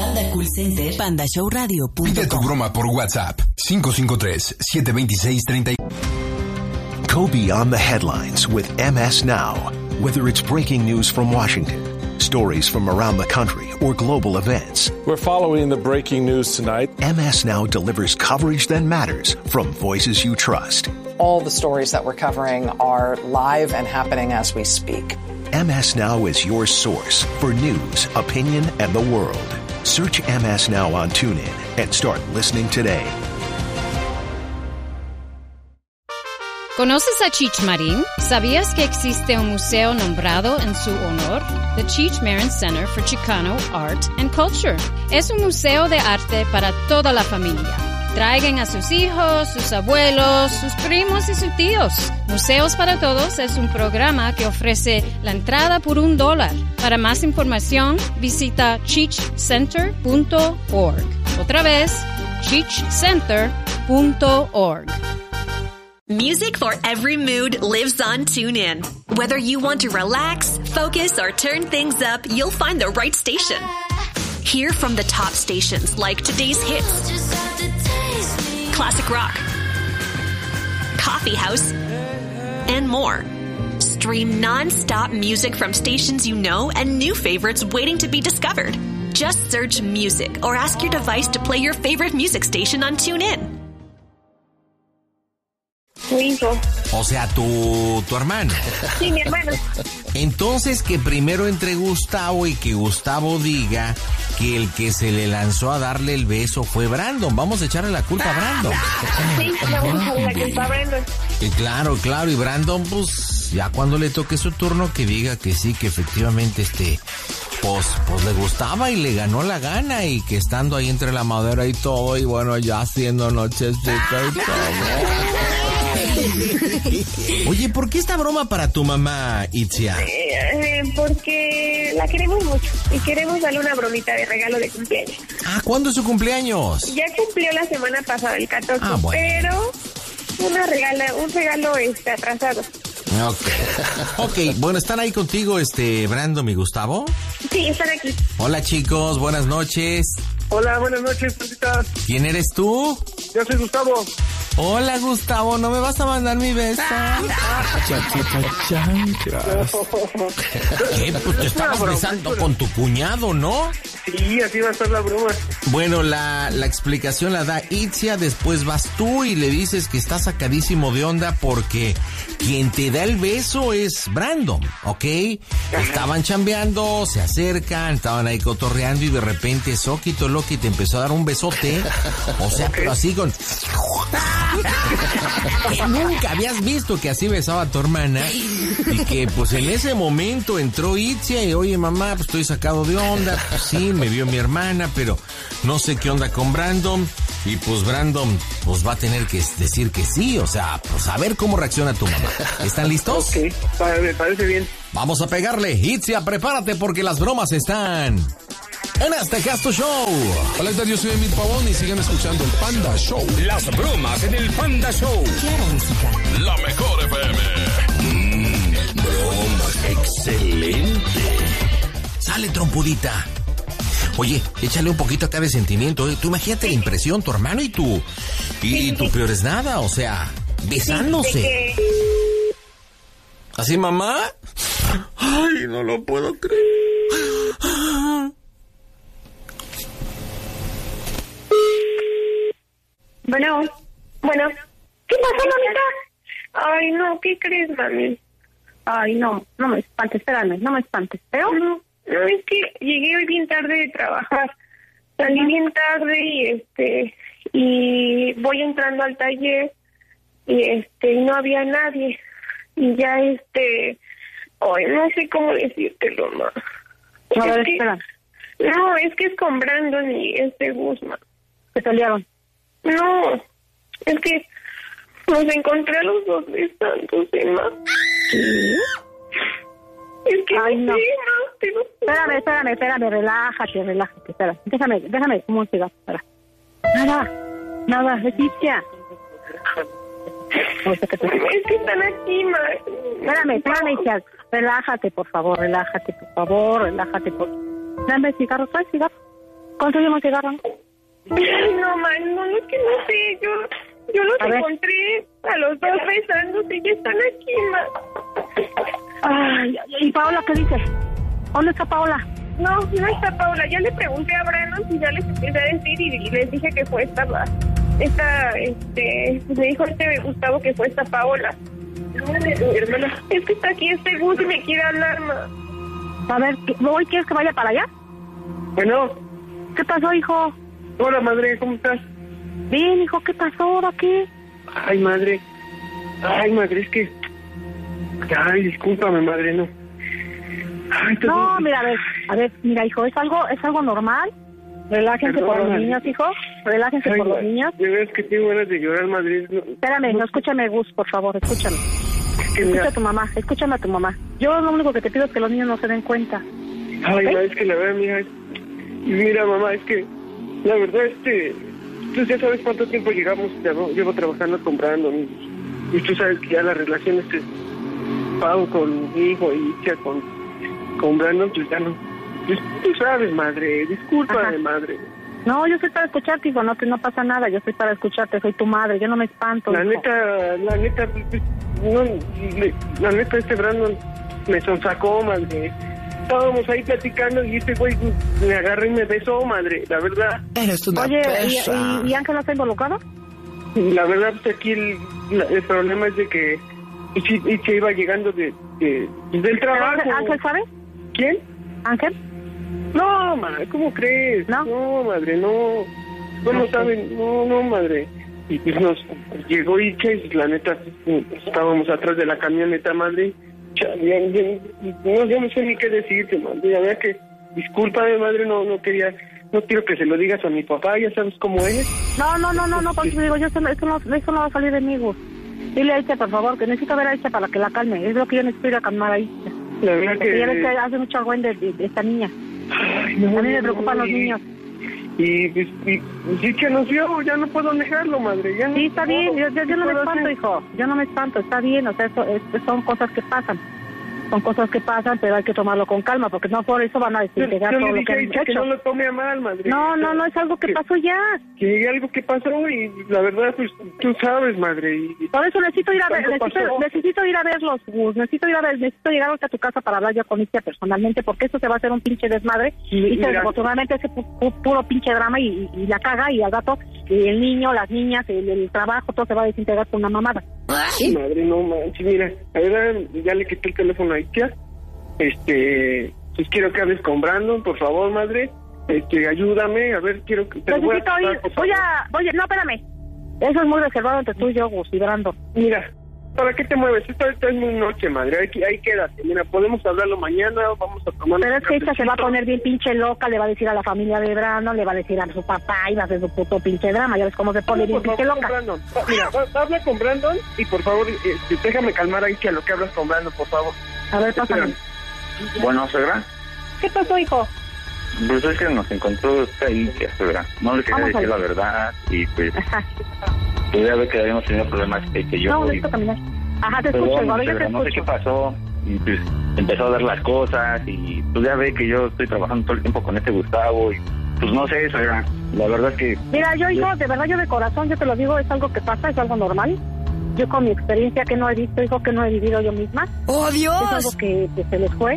Panda Cool Center, pandashowradio.com. Pide tu broma por WhatsApp 553-726-30. Go beyond the headlines with MS Now. Whether it's breaking news from Washington, stories from around the country, or global events. We're following the breaking news tonight. MS Now delivers coverage that matters from voices you trust. All the stories that we're covering are live and happening as we speak. MS Now is your source for news, opinion, and the world. Search MS Now on TuneIn and start listening today. ¿Conoces a Cheech Marin? ¿Sabías que existe un museo nombrado en su honor? The Cheech Marin Center for Chicano Art and Culture. Es un museo de arte para toda la familia. Traigan a sus hijos, sus abuelos, sus primos y sus tíos. Museos para Todos es un programa que ofrece la entrada por $1. Para más información, visita cheechcenter.org. Otra vez, cheechcenter.org. Music for every mood lives on TuneIn. Whether you want to relax, focus, or turn things up, you'll find the right station. Hear from the top stations like today's hits, classic rock, coffee house, and more. Stream non-stop music from stations you know and new favorites waiting to be discovered. Just search music or ask your device to play your favorite music station on TuneIn. Tu hijo. O sea, tu hermano. Sí, mi hermano. Entonces, que primero entre Gustavo y que Gustavo diga que el que se le lanzó a darle el beso fue Brandon. Vamos a echarle la culpa a Brandon. Sí, vamos a echarle la culpa a Brandon. Y claro, y Brandon, pues, ya cuando le toque su turno, que diga que sí, que efectivamente, pues le gustaba y le ganó la gana, y que estando ahí entre la madera y todo, y bueno, ya haciendo nochecita y todo. Oye, ¿por qué esta broma para tu mamá, Itzia? Porque la queremos mucho y queremos darle una bromita de regalo de cumpleaños. Ah, ¿cuándo es su cumpleaños? Ya cumplió la semana pasada, el 14, bueno. Pero un regalo atrasado. Ok, bueno, ¿están ahí contigo, Brandon y Gustavo? Sí, están aquí. Hola, chicos, buenas noches. Hola, buenas noches, Pandita. ¿Quién eres tú? Yo soy Gustavo. Hola, Gustavo, ¿no me vas a mandar mi beso? ¿Qué? Pues te estabas besando con tu cuñado, ¿no? Sí, así va a estar la broma. Bueno, la explicación la da Itzia, después vas tú y le dices que está sacadísimo de onda porque quien te da el beso es Brandon, ¿ok? Estaban chambeando, se acercan, estaban ahí cotorreando y de repente Soquito Loki te empezó a dar un besote, o sea, pero así con... que nunca habías visto que así besaba a tu hermana, y que pues en ese momento entró Itzia y oye mamá, pues estoy sacado de onda, pues sí, me vio mi hermana, pero no sé qué onda con Brandon, y pues Brandon pues va a tener que decir que sí, o sea, pues a ver cómo reacciona tu mamá. ¿Están listos? Ok, me parece bien. Vamos a pegarle. Itzia, prepárate porque las bromas están en este Casto Show. Hola, yo soy Emil Pavón y sigan escuchando el Panda Show. Las bromas en el Panda Show. Claro, música. La mejor FM. Bromas. Excelente. Sale, trompudita. Oye, échale un poquito acá de sentimiento. Tú imagínate la impresión, tu hermano y tú. Y tu peor es nada, o sea, besándose. ¿Así, mamá? Ay, no lo puedo creer. Bueno, ¿qué pasó, mamita? Ay, no, ¿qué crees, mami? Ay, no me espantes, espérame, no me espantes, ¿pero? No, es que llegué hoy bien tarde de trabajar, salí bien tarde y voy entrando al taller y no había nadie, y ya ay, no sé cómo decírtelo, ma. A ver, espera. No, es que es con Brandon y Guzmán. ¿Se pelearon? No, es que nos encontré a los dos besándose, ma. ¿Sí? Es que ay, no. Espérame, relájate, espera. Déjame, ¿cómo se va? Espera. Nada, Leticia. Es que están aquí, ma. Espérame, hija. Relájate, por favor. Dame cigarro, trae cigarro. ¿Conseguimos cigarros? Ay, no, man, no, es que no sé, yo los encontré a los dos besándose y están aquí, man. Ay, ¿y Paola qué dice? ¿Dónde está Paola? No está Paola. Ya le pregunté a Brandon y ya les empecé a decir y les dije que fue me dijo Gustavo que fue esta Paola. No, mi hermana, es que está aquí este Gus y me quiere hablar, ma. A ver, ¿hoy quieres que vaya para allá? Bueno. ¿Qué pasó, hijo? Hola, madre, ¿cómo estás? Bien, hijo, ¿qué pasó? ¿Ahora qué? Ay, madre, es que... Ay, discúlpame, madre, no. Ay, no, mira, a ver, mira, hijo, es algo normal. Relájense por los niños, hijo. Relájense por los niños. De verdad que tengo ganas de llorar, madre. Espérame, no, escúchame, Gus, por favor, escúchame. Escúchame a tu mamá. Yo lo único que te pido es que los niños no se den cuenta. Ay, ¿okay? Es que la verdad, mira, mamá, es que la verdad, tú ya sabes cuánto tiempo llevo trabajando con Brandon. Y tú sabes que ya las relaciones que pago con mi hijo y ya con Brandon, pues ya no. Tú sabes, madre, discúlpame, madre. No, yo soy para escucharte, hijo, no pasa nada, yo soy para escucharte, soy tu madre, yo no me espanto. La neta, Brandon me sonsacó, madre. Estábamos ahí platicando y este güey me agarró y me besó, madre, la verdad. Eres una perra. ¿Y Ángel está involucrado? La verdad, pues aquí el problema es de que se iba llegando del trabajo. ¿Ángel sabe? ¿Quién? ¿Ángel? No, madre, ¿cómo crees? No, madre, no. No saben, no, madre. Y pues nos llegó y que la neta estábamos atrás de la camioneta, madre. No sé ni qué decirte, madre. La verdad que discúlpame, madre, no quiero que se lo digas a mi papá, ya sabes cómo es. No, porque digo, eso no va a salir de mí, Gus. Dile a Aicha, por favor, que necesito ver a Aicha para que la calme. Es lo que yo necesito ir a calmar a Aicha. La verdad porque ya ves que hace mucho argüende de esta niña. Ay, a mí me preocupan los niños. Y sí que nos vio, ya no puedo negarlo, madre. Ya sí, está bien, yo no me espanto, hijo. Yo no me espanto, está bien, o sea, son cosas que pasan. Son cosas que pasan, pero hay que tomarlo con calma, porque no por eso van a desintegrar todo lo que han hecho. Que no lo tome a mal, madre. No, es algo que pasó ya. Que algo que pasó y la verdad, pues, tú sabes, madre. Por eso necesito ir a verlos, Gus. Necesito llegar ahorita a tu casa para hablar yo con Icia personalmente, porque eso se va a hacer un pinche desmadre. Y desafortunadamente ese puro pinche drama y la caga, y al rato el niño, las niñas, el trabajo, todo se va a desintegrar por una mamada. ¿Sí? Madre, no manches, mira, a ver, ya le quité el teléfono a Icia. Pues quiero que hables con Brandon, por favor, madre. Ayúdame, a ver, quiero que te voy a, no, espérame. Eso es muy reservado entre tú y yo, Gus y Brandon. Mira, ¿para qué te mueves? Esta es muy noche, madre. Ahí quédate. Mira, podemos hablarlo mañana, vamos a tomar. Pero es que esta se va a poner bien pinche loca, le va a decir a la familia de Brandon, le va a decir a su papá y va a hacer su puto pinche drama. Ya ves cómo se pone bien pinche loca. Mira, habla con Brandon y por favor, déjame calmar ahí a lo que hablas con Brandon, por favor. A ver, pásame. Bueno, suegra. ¿Qué pasó, hijo? Pues es que nos encontró usted ahí, suegra. No le quería decir la verdad y pues... Pues ya ve que habíamos tenido problemas que yo... No, necesito caminar. Ajá, te escucho, ahora ya te escucho. No sé qué pasó y pues empezó a ver las cosas y pues ya ve que yo estoy trabajando todo el tiempo con este Gustavo y pues no sé, suegra. La verdad es que... Mira, yo, hijo, de verdad, yo de corazón, yo te lo digo, es algo que pasa, es algo normal. Yo con mi experiencia que no he visto, hijo, que no he vivido yo misma. ¡Oh, Dios! Es algo que se les fue.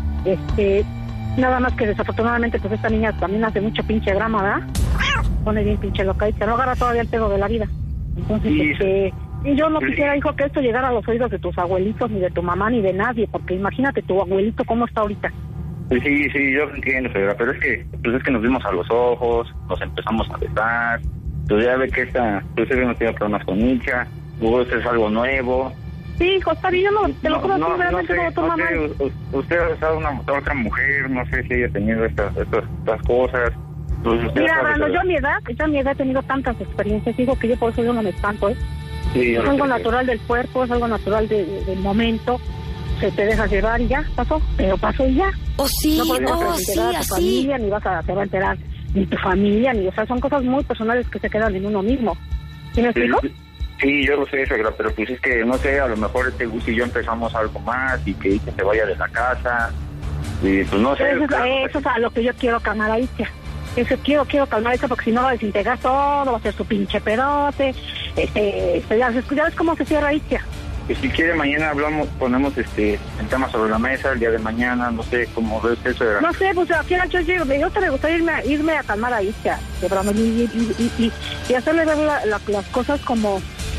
Nada más que desafortunadamente, pues esta niña también hace mucho pinche drama, ¿verdad? Pone bien pinche loca y se no agarra todavía el pedo de la vida. Entonces, y yo no quisiera, hijo, que esto llegara a los oídos de tus abuelitos, ni de tu mamá, ni de nadie, porque imagínate tu abuelito cómo está ahorita. Sí, yo entiendo, señora, pero es que nos vimos a los ojos, nos empezamos a besar, pues ya ve que pues hemos tenido problemas con Micha, esto es algo nuevo. Sí, hijo, está bien, yo no, te lo juro, realmente no lo toma mal. Usted ha besado a otra mujer, no sé si haya tenido estas cosas. Pues mira, Brando, yo a mi edad he tenido tantas experiencias, digo que yo por eso yo no me espanto, Sí, es algo natural del cuerpo, es algo natural del momento, se te deja llevar y ya, pasó, pero pasó y ya. Sí, no puedes enterar a tu familia, ni te va a enterar ni tu familia, ni, o sea, son cosas muy personales que se quedan en uno mismo. ¿Sí me explico? Sí, yo lo sé, suegra, pero pues es que, no sé, a lo mejor Gus y yo empezamos algo más y que se vaya de la casa y pues no sé. Eso es a lo que yo quiero, canal Aicia. Quiero calmar eso porque si no va a desintegrar todo, va a ser su pinche pedote. Ya ves cómo se cierra Itzia. Y si quiere, mañana ponemos el tema sobre la mesa, el día de mañana, no sé cómo ves eso. No sé, pues al final yo me gustaría irme a calmar a Itzia, y hacerle ver las cosas como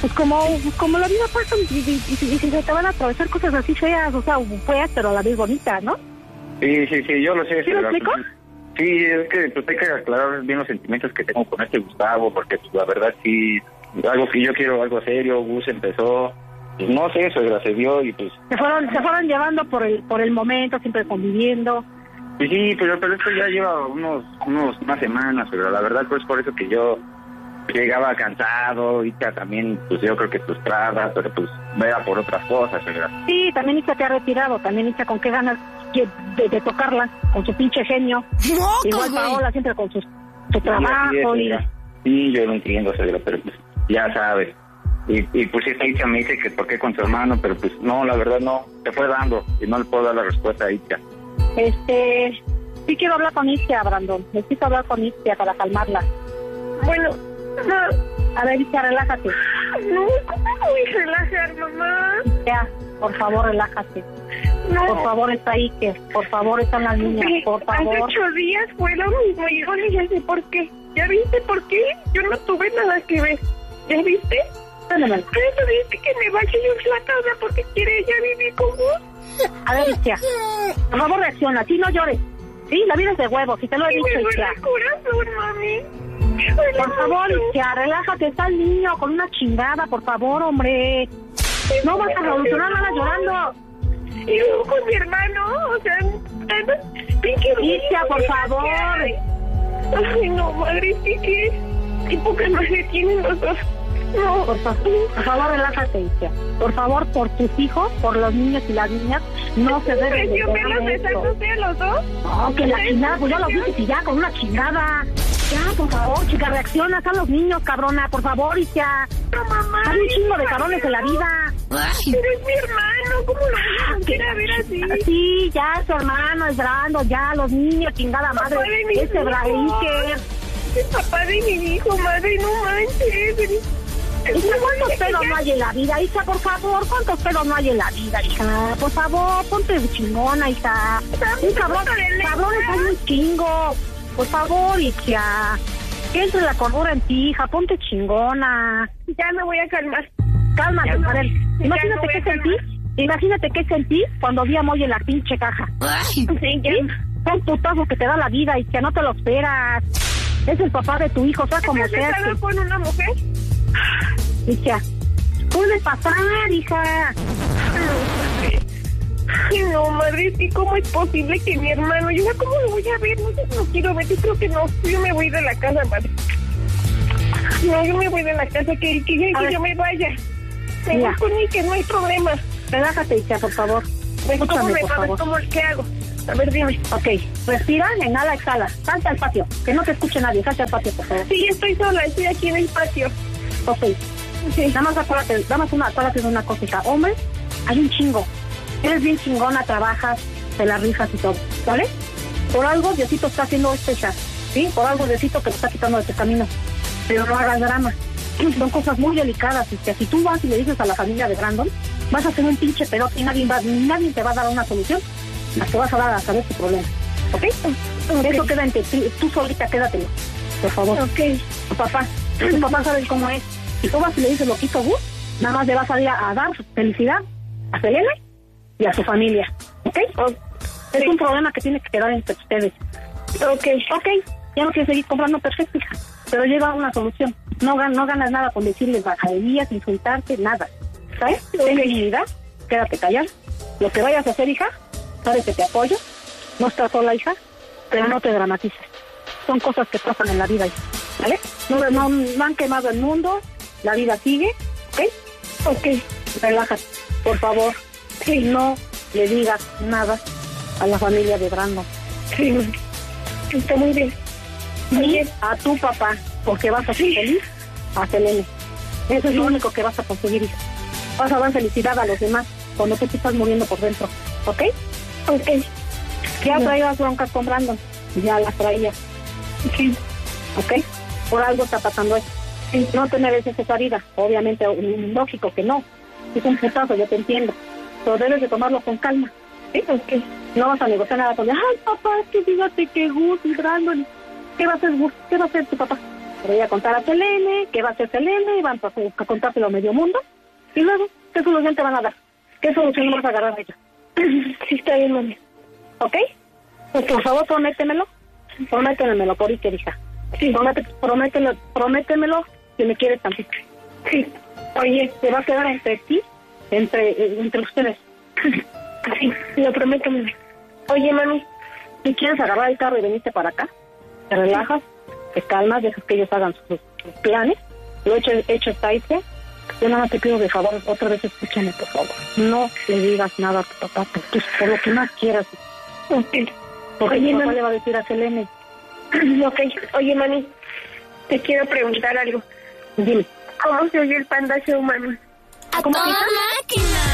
la vida pasa, y se te van a atravesar cosas así feas, o sea, feas, pero a la vez bonitas, ¿no? Sí, yo lo sé. ¿Sí lo explico? Sí, es que pues hay que aclarar bien los sentimientos que tengo con Gustavo, porque pues, la verdad sí, algo que yo quiero, algo serio. Gus empezó, pues no sé, se dio y pues... Se fueron llevando por el momento, siempre conviviendo. Sí, pero esto ya lleva unas semanas, pero la verdad pues por eso que yo llegaba cansado, y también pues yo creo que frustrada, pero pues era por otras cosas, ¿verdad? Sí, también Itzia te ha retirado, también Itzia con qué ganas de tocarla, con su pinche genio. ¡Mocos, igual Paola siempre con su trabajo. Sí, yo lo entiendo, pero pues ya sabes. Y pues esta Itzia me dice que toqué con su hermano, pero pues no, la verdad no, se fue dando y no le puedo dar la respuesta a Itzia. Sí quiero hablar con Itzia, Brandon, necesito hablar con Itzia para calmarla. Bueno, no. A ver, Itzia, relájate. No, ¿cómo voy a relajar, mamá? Ya, por favor, relájate. No. Por favor, está ahí, que por favor están las niñas, por favor. Hace 8 días fue lo mismo y ya sé por qué. ¿Ya viste por qué? Yo no tuve nada que ver. ¿Ya viste? Por eso dice que me vaya yo a la casa porque quiere ella vivir con vos. A ver, Itzia, por favor reacciona, sí, no llores. Sí, la vida es de huevos, si te lo he dicho, Itzia. Me duele el corazón, mami. Por favor, Itzia, relájate, está el niño con una chingada, por favor, hombre. No vas a revolucionar nada llorando. Y luego con mi hermano, o sea, Itzia, por favor. Ay, no, madre, ¿qué? ¿Qué poca madre tienen los dos? No. Por favor, relájate, Itzia. Por favor, por tus hijos, por los niños y las niñas, no se deben de ¿Presioné los dos? No, que la chingada, pues ya los viste y ya, con una chingada. Ya, por favor, chica, reacciona, están los niños, cabrona, por favor, Itzia. No, mamá. Hay un chingo de cabrones en la vida. Pero es mi hermano, ¿cómo lo quiere ver así? Sí, ya es su hermano, es Brando, ya, los niños, chingada madre. Ese Braiker. Es papá de mi hijo, madre, no manches. ¿Cuántos pedos no hay en la vida, hija? Por favor, ¿cuántos pedos no hay en la vida, hija? Por favor, ponte chingona, hija. Un cabrones hay un chingo. Por favor, hija. Que entre la cordura en ti, hija. Ponte chingona. Ya me voy a calmar. Cálmate, a ver. Imagínate qué sentí cuando vi a Moy en la pinche caja. ¿Sí? Son putazos que te da la vida y que no te lo esperas. Es el papá de tu hijo, ¿sabes cómo se hace? ¿Con una mujer? Hija, puede pasar, hija. Ay, no, madre, ¿y cómo es posible que mi hermano? Yo, ¿cómo lo voy a ver? No sé si lo quiero ver, yo creo que no. Yo me voy de la casa, madre. No, yo me voy de la casa, que yo me vaya. Me voy con mí, que no hay problema. Relájate, hija, por favor. Escúchame, por favor. ¿Qué hago? A ver, dime. Ok, respira, inhala, exhala. Salte al patio, que no te escuche nadie. Salte al patio, por favor. Sí, estoy sola, estoy aquí en el patio. Ok. Sí. Nada más acuérdate de una cosita. Hombre, hay un chingo. Eres bien chingona, trabajas, te la rifas y todo, ¿vale? Por algo Diosito está haciendo esto, hija, ¿sí? Por algo Diosito te lo está quitando de tu camino. Pero no hagas drama. Son cosas muy delicadas, y que si tú vas y le dices a la familia de Brandon, vas a hacer un pinche pedote y nadie te va a dar una solución. Las que vas a dar a saber tu problema, ¿ok? Eso queda entre tú solita, quédatelo, por favor. Ok. Tu papá sabe cómo es. Si tú vas y le dices lo que hizo Gus, nada más le vas a ir a dar felicidad a Selene y a su familia, ¿ok? Es un problema que tiene que quedar entre ustedes. Ok. Ya no quieres seguir comprando, perfecto, hija, pero llega a una solución. No ganas nada con decirles bajaderías, insultarte, nada, ¿sabes? Ten dignidad, quédate callada. Lo que vayas a hacer, hija, sabes que te apoyo. No estás sola, hija, pero no te dramatices. Son cosas que pasan en la vida, hija, ¿vale? No han quemado el mundo, la vida sigue, ¿ok? Relájate, por favor. Y no le digas nada a la familia de Brandon. Sí, está muy bien. Ni a tu papá, porque vas a ser feliz a Selene. Eso es lo único que vas a conseguir, hija. Vas a dar felicidad a los demás cuando tú te estás muriendo por dentro, ¿ok? Ya traías broncas con Brandon, ya las traías. Sí. ¿Ok? Por algo está pasando eso. Sí. No te mereces esa vida. Obviamente, lógico que no. Es un putazo, yo te entiendo. Pero debes de tomarlo con calma. ¿Sí? Okay. No vas a negociar nada con él. Ay, papá, es que fíjate que Gus y Brandon. ¿Qué va a hacer Gus? ¿Qué va a hacer tu papá? Le voy a contar a Selene, ¿qué va a hacer Selene? Y van a contárselo a medio mundo. Y luego, ¿qué solución te van a dar? ¿Qué solución vas a agarrar de ellos? Sí, está bien, mami. ¿Ok? Pues por favor, prométemelo. Prométemelo, por Iker, hija. Sí. Prométemelo si me quieres tantito. Sí. Oye, ¿te va a quedar entre ti? Entre ustedes. Sí, lo prometo, mami. Oye, mami, si quieres agarrar el carro y venirte para acá, te relajas, te calmas, dejas que ellos hagan sus planes. Lo hecho está hecho. Yo nada más te pido de favor, otra vez escúchame, por favor. No le digas nada a tu papá, por lo que más quieras. Okay. Porque oye, papá le va a decir a Selene. Ok, oye, mami, te quiero preguntar algo. Dime. ¿Cómo se oye el Panda Show, mami? ¡A toda máquina!